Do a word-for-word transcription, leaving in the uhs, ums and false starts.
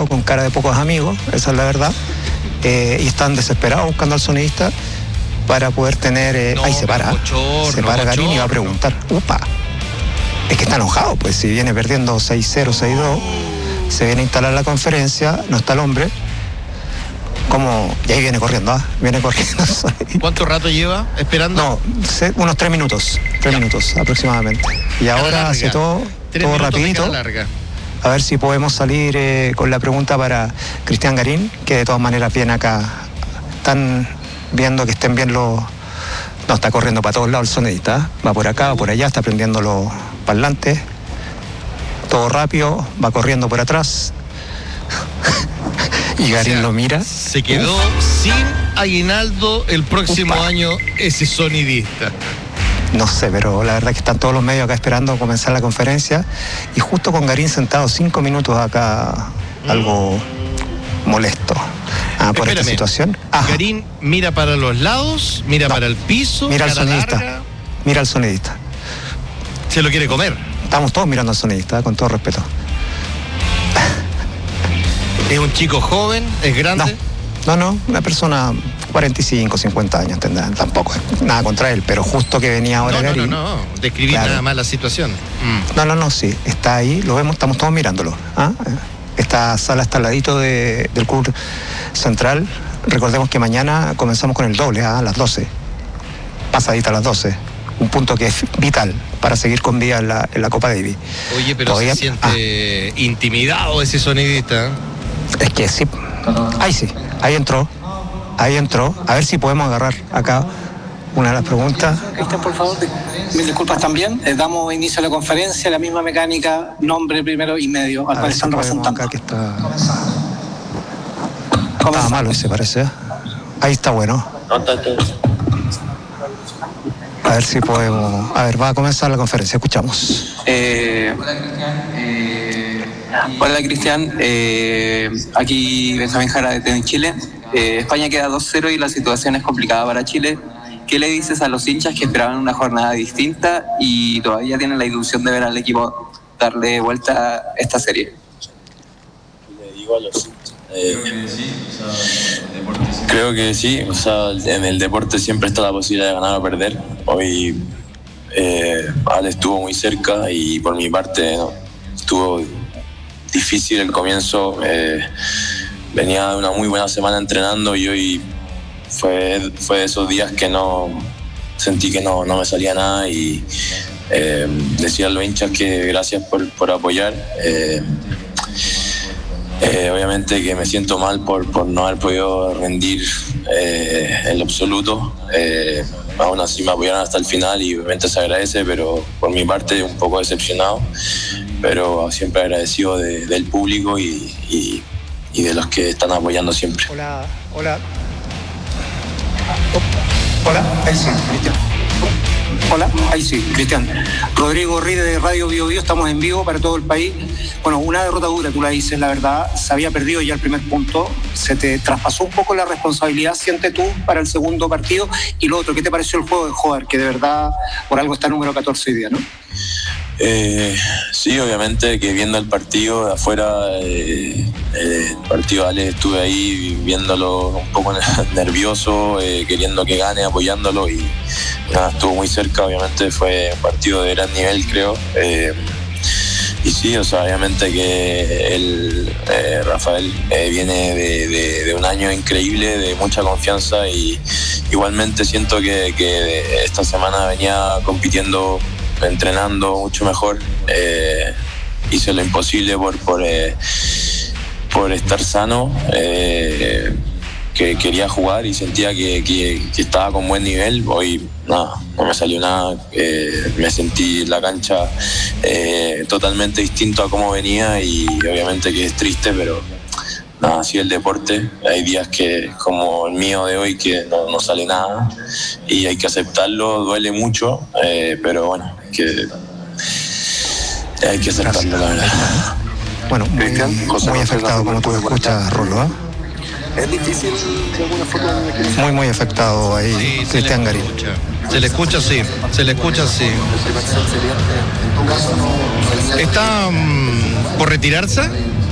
mirado con cara de pocos amigos, esa es la verdad, eh, y están desesperados buscando al sonidista para poder tener... Eh, no, ahí se para, bochorno, se para Garín y va a preguntar, upa, es que está enojado, pues si viene perdiendo seis cero, seis dos, se viene a instalar la conferencia, no está el hombre, como, y ahí viene corriendo, ¿ah? Viene corriendo. ¿Cuánto rato lleva esperando? No, unos tres minutos, tres ya. minutos aproximadamente. Y ahora hace todo, todo rapidito. A ver si podemos salir eh, con la pregunta para Cristian Garín, que de todas maneras viene acá. Están viendo que estén bien los... No, está corriendo para todos lados el sonidista, ¿eh? Va por acá, va por allá, está prendiendo los parlantes. Todo rápido, va corriendo por atrás. Y Garín, o sea, lo mira. Se quedó Uf. sin aguinaldo el próximo Upa. año ese sonidista. No sé, pero la verdad que están todos los medios acá esperando comenzar la conferencia. Y justo con Garín sentado cinco minutos acá, mm. algo molesto ah, por Espérame. esta situación. Ajá. Garín mira para los lados, mira no. para el piso. Mira al sonidista. Larga. Mira al sonidista. Se lo quiere comer. Estamos todos mirando al sonidista, con todo respeto. ¿Es un chico joven? ¿Es grande? No, no, no, una persona cuarenta y cinco, cincuenta años tendrá, tampoco es nada contra él, pero justo que venía ahora no, Garín. No, no, no, describir claro. nada más la situación. Mm. No, no, no, sí, está ahí, lo vemos, estamos todos mirándolo. ¿Ah? Esta sala está al ladito de, del Club Central. Recordemos que mañana comenzamos con el doble, ¿ah? A las doce, pasadita a las doce. Un punto que es vital para seguir con vida en la, en la Copa Davis. Oye, pero Todavía, se siente ah. intimidado ese sonidista. Es que sí, ahí sí, ahí entró, ahí entró. A ver si podemos agarrar acá una de las preguntas. Cristian, por favor, mil disculpas también. Eh, damos inicio a la conferencia, la misma mecánica, nombre primero y medio, al cual están si representando. Acá que está... Estaba malo ese, parece. Ahí está bueno. A ver si podemos... A ver, va a comenzar la conferencia, escuchamos. Eh... Hola Cristian, eh, aquí Benjamín Jara de T N Chile. Eh, España queda dos cero y la situación es complicada para Chile. ¿Qué le dices a los hinchas que esperaban una jornada distinta y todavía tienen la ilusión de ver al equipo darle vuelta a esta serie? Le digo a los hinchas. Eh, creo que sí, o sea, en el deporte siempre está la posibilidad de ganar o perder. Hoy eh, Ale estuvo muy cerca y por mi parte no, estuvo difícil el comienzo, eh, venía de una muy buena semana entrenando y hoy fue, fue de esos días que no sentí que no, no me salía nada y eh, decía a los hinchas que gracias por, por apoyar. Eh, eh, obviamente que me siento mal por, por no haber podido rendir eh, en lo absoluto. Eh, aún así me apoyaron hasta el final y obviamente se agradece, pero por mi parte un poco decepcionado, pero siempre agradecido de, del público y, y, y de los que están apoyando siempre. Hola, hola. Oh, hola, ahí sí, Cristian. Hola, ahí sí, Cristian. Rodrigo Ride de Radio Bio Bio, estamos en vivo para todo el país. Bueno, una derrota dura, tú la dices, la verdad, se había perdido ya el primer punto, se te traspasó un poco la responsabilidad, siente tú, para el segundo partido. Y lo otro, ¿qué te pareció el juego de Joder, que de verdad por algo está número catorce hoy día, ¿no? Eh, sí, obviamente que viendo el partido de afuera, eh, eh, el partido Ale, estuve ahí viéndolo un poco nervioso, eh, queriendo que gane, apoyándolo y nada, estuvo muy cerca. Obviamente fue un partido de gran nivel, creo. Eh, y sí, o sea, obviamente que el, eh, Rafael eh, viene de, de, de un año increíble, de mucha confianza y igualmente siento que, que esta semana venía compitiendo, entrenando mucho mejor. Eh, hice lo imposible por por, eh, por estar sano, eh, que quería jugar y sentía que, que, que estaba con buen nivel. Hoy nada, no me salió nada, eh, me sentí en la cancha eh, totalmente distinto a cómo venía y obviamente que es triste, pero nada, así el deporte. Hay días que, como el mío de hoy, que no, no sale nada y hay que aceptarlo, duele mucho, eh, pero bueno, que hay que aceptarlo, la verdad. Bueno, muy, muy afectado, como tú escuchas, Rolo, ¿eh? Es difícil de alguna forma. Muy, muy afectado ahí, sí, Cristian Garín. Se le escucha, sí, se le escucha, sí. ¿Está um, por retirarse?